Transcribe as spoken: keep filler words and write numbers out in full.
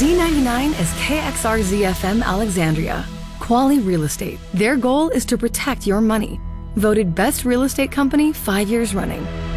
B ninety-nine is K X R Z F M Alexandria. Quali Real Estate. Their goal is to protect your money. Voted best real estate company five years running.